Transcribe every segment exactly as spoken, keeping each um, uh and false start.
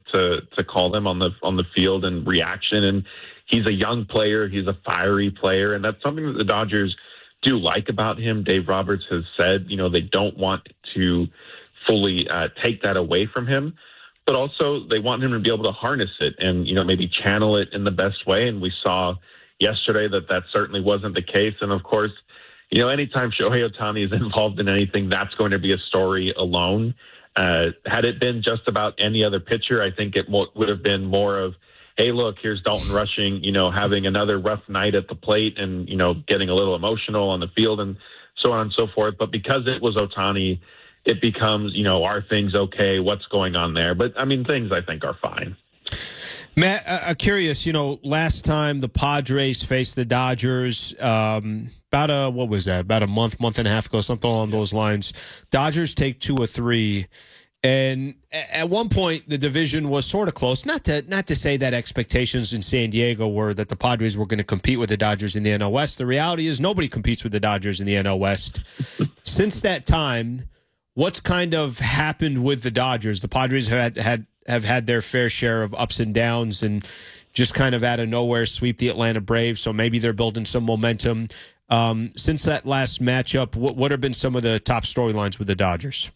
to to call them on the on the field and reaction. And he's a young player. He's a fiery player. And that's something that the Dodgers do like about him. Dave Roberts has said, you know, they don't want to fully uh, take that away from him, but also they want him to be able to harness it and, you know, maybe channel it in the best way. And we saw yesterday that that certainly wasn't the case. And of course, you know, anytime Shohei Ohtani is involved in anything, that's going to be a story alone. Uh, had it been just about any other pitcher, I think it w- would have been more of, hey, look, here's Dalton Rushing, you know, having another rough night at the plate and, you know, getting a little emotional on the field and so on and so forth. But because it was Ohtani, it becomes, you know, are things okay? What's going on there? But, I mean, things I think are fine. Matt, I'm curious, you know, last time the Padres faced the Dodgers, um, about a, what was that, about a month, month and a half ago, something along those lines. Dodgers take two or three. And at one point, the division was sort of close. Not to not to say that expectations in San Diego were that the Padres were going to compete with the Dodgers in the N L West. The reality is nobody competes with the Dodgers in the N L West. Since that time, what's kind of happened with the Dodgers? The Padres have had, had have had their fair share of ups and downs and just kind of out of nowhere sweep the Atlanta Braves. So maybe they're building some momentum. Um, since that last matchup, what, what have been some of the top storylines with the Dodgers?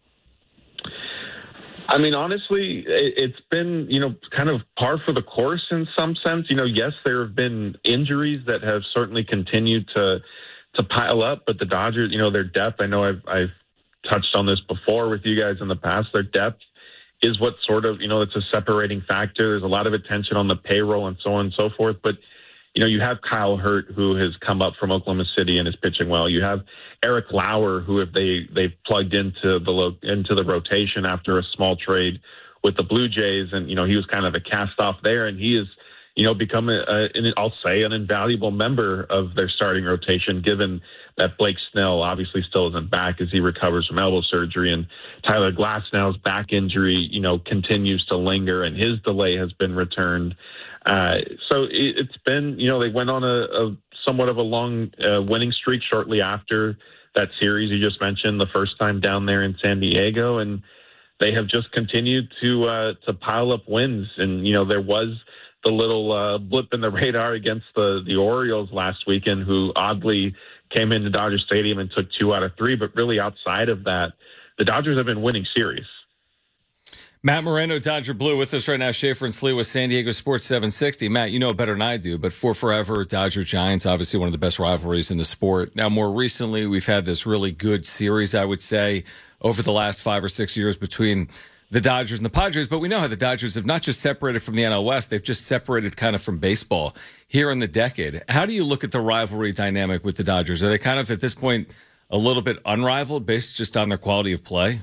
I mean, honestly, it's been, you know, kind of par for the course in some sense. You know, yes, there have been injuries that have certainly continued to to pile up, but the Dodgers, you know, their depth, I know I've, I've touched on this before with you guys in the past, their depth is what sort of, you know, it's a separating factor. There's a lot of attention on the payroll and so on and so forth. But, you know, you have Kyle Hurt, who has come up from Oklahoma City and is pitching well. You have Eric Lauer, who if they they've plugged into the lo- into the rotation after a small trade with the Blue Jays, and you know he was kind of a cast off there, and he is, you know, become a, a an, I'll say an invaluable member of their starting rotation, given that Blake Snell obviously still isn't back as he recovers from elbow surgery, and Tyler Glasnow's back injury, you know, continues to linger, and his delay has been returned. Uh, so it, it's been, you know, they went on a, a somewhat of a long uh, winning streak shortly after that series you just mentioned, the first time down there in San Diego, and they have just continued to uh, to pile up wins. And you know, there was the little uh, blip in the radar against the the Orioles last weekend, who oddly came into Dodger Stadium and took two out of three. But really, outside of that, the Dodgers have been winning series. Matt Moreno, Dodger Blue, with us right now. Schaefer and Slee with San Diego Sports seven sixty. Matt, you know it better than I do, but for forever, Dodger Giants, obviously one of the best rivalries in the sport. Now, more recently, we've had this really good series, I would say, over the last five or six years between the Dodgers and the Padres. But we know how the Dodgers have not just separated from the N L West, they've just separated kind of from baseball here in the decade. How do you look at the rivalry dynamic with the Dodgers? Are they kind of, at this point, a little bit unrivaled based just on their quality of play?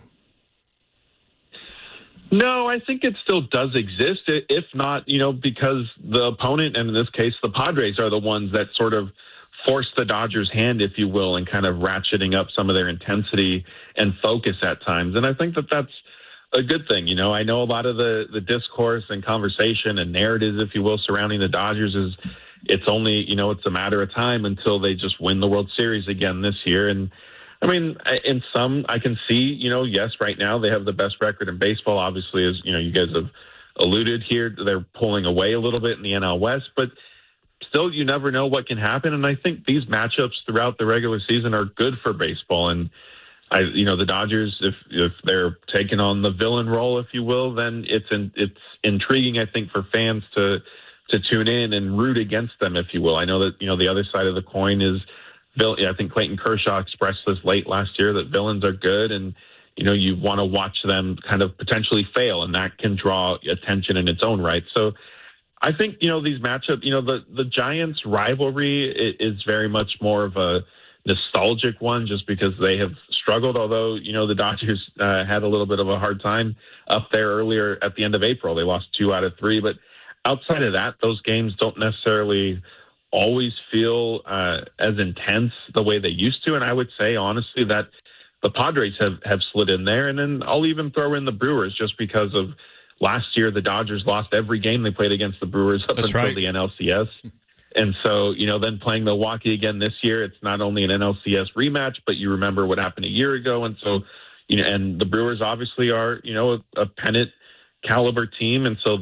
No, I think it still does exist, if not, you know, because the opponent, and in this case, the Padres, are the ones that sort of force the Dodgers' hand, if you will, and kind of ratcheting up some of their intensity and focus at times. And I think that that's a good thing. You know, I know a lot of the, the discourse and conversation and narratives, if you will, surrounding the Dodgers is it's only, you know, it's a matter of time until they just win the World Series again this year. And I mean, in some, I can see, you know, yes, right now they have the best record in baseball. Obviously, as you know, you guys have alluded here, they're pulling away a little bit in the N L West, but still, you never know what can happen. And I think these matchups throughout the regular season are good for baseball. And I, you know, the Dodgers, if if they're taking on the villain role, if you will, then it's in, it's intriguing, I think, for fans to to tune in and root against them, if you will. I know that, you know, the other side of the coin is, I think Clayton Kershaw expressed this late last year, that villains are good, and you know you want to watch them kind of potentially fail, and that can draw attention in its own right. So I think, you know, these matchups, you know, the the Giants rivalry is very much more of a nostalgic one, just because they have struggled. Although, you know, the Dodgers uh, had a little bit of a hard time up there earlier at the end of April. They lost two out of three, but outside of that, those games don't necessarily always feel uh, as intense the way they used to. And I would say, honestly, that the Padres have, have slid in there. And then I'll even throw in the Brewers, just because of last year, the Dodgers lost every game they played against the Brewers up That's until right. the N L C S. And so, you know, then playing Milwaukee again this year, it's not only an N L C S rematch, but you remember what happened a year ago. And so, you know, and the Brewers obviously are, you know, a, a pennant caliber team. And so